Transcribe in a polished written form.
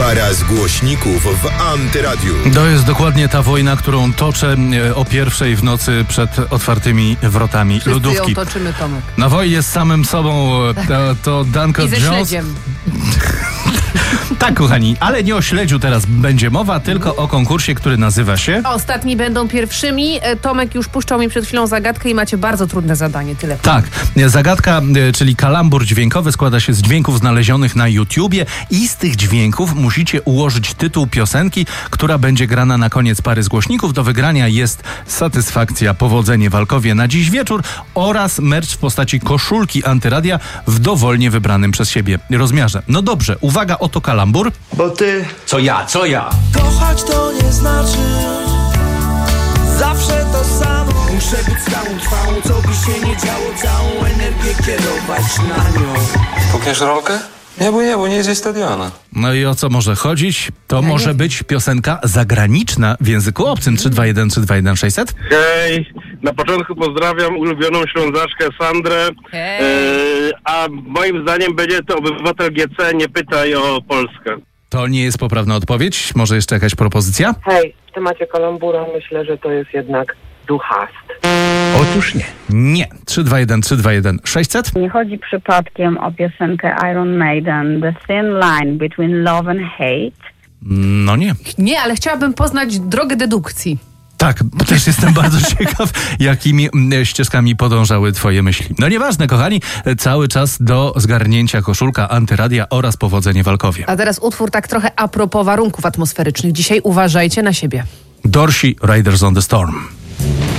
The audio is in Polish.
Para z głośników w Antyradiu. To jest dokładnie ta wojna, którą toczę o 1:00 w nocy przed otwartymi wrotami Wszyscy lodówki. ją toczymy, Tomek. Na wojnie z samym sobą to Duncan I ze Jones. śledziem. Tak, kochani, ale nie o śledziu teraz będzie mowa, tylko o konkursie, który nazywa się... Ostatni będą pierwszymi. Tomek już puszczał mi przed chwilą zagadkę i macie bardzo trudne zadanie. Tyle. Tak, zagadka, czyli kalambur dźwiękowy składa się z dźwięków znalezionych na YouTubie i z tych dźwięków musicie ułożyć tytuł piosenki, która będzie grana na koniec pary z głośników. Do wygrania jest satysfakcja, powodzenie w Alkowie na dziś wieczór oraz merch w postaci koszulki Antyradia w dowolnie wybranym przez siebie rozmiarze. No dobrze, uwaga, oto kalambur. Bo ty... Co ja? Kochać to nie znaczy zawsze to samo. Muszę być całą trwałą, co by się nie działo, całą energię kierować na nią. Pukniesz rolkę? Nie, bo nie jest stadiona. No i o co może chodzić? To może być piosenka zagraniczna w języku obcym. 321 321 600. Hej, na początku pozdrawiam ulubioną Ślązaczkę Sandrę, a moim zdaniem będzie to obywatel GC, nie pytaj o Polskę. To nie jest poprawna odpowiedź. Może jeszcze jakaś propozycja? Hej, w temacie kalambura myślę, że to jest jednak Duchast. Otóż nie. Nie. 321 321 600. Nie chodzi przypadkiem o piosenkę Iron Maiden, The Thin Line Between Love and Hate? No nie. Nie, ale chciałabym poznać drogę dedukcji. Tak, też jestem bardzo ciekaw, jakimi ścieżkami podążały twoje myśli. No nieważne, kochani, cały czas do zgarnięcia koszulka Antyradia oraz powodzenie w Alkowie. A teraz utwór tak trochę a propos warunków atmosferycznych. Dzisiaj uważajcie na siebie. Dorsi, Riders on the Storm.